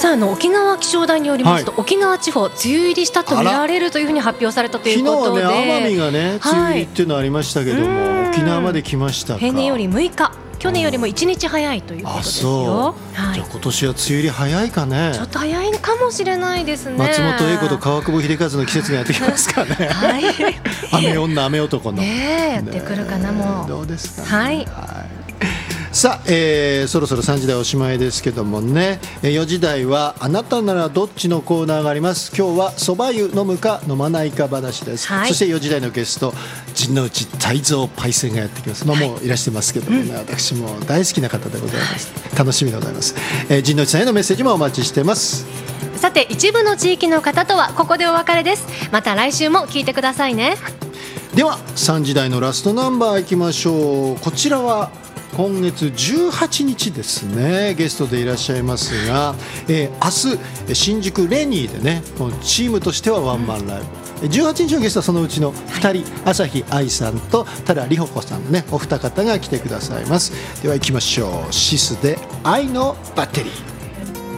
さん沖縄気象台によりますと、沖縄地方梅雨入りしたと見られるというふうに発表されたということで、 昨日はね奄美がね梅雨入りっていうのありましたけども、沖縄まで来ましたか。 平年より6日、去年よりも1日早いということですよ。 じゃあ今年は梅雨入り早いかね。 ちょっと早いかもしれないですね。 松本英子と川久保秀和の季節がやってきますかね。雨女雨男の、 やってくるかな。もうどうですかね。 はい、 さあ、そろそろ3時台おしまいですけどもね、4時台はあなたならどっちのコーナーがあります。今日はそば湯飲むか飲まないか話です、そして4時台のゲスト陣内泰造パイセンがやってきます。もういらしてますけどもね、私も大好きな方でございます。楽しみでございます。陣内さんへのメッセージもお待ちしてます。 さて一部の地域の方とはここでお別れです。また来週も聞いてくださいね。 では3時台のラストナンバーいきましょう。こちらは今月18日ですね、ゲストでいらっしゃいますが、明日新宿レニーでねチームとしてはワンマンライブ、18日のゲストはそのうちの2人、朝日愛さんと多田里穂子さんのねお二方が来てくださいます。では行きましょう。シスで愛のバッテリー。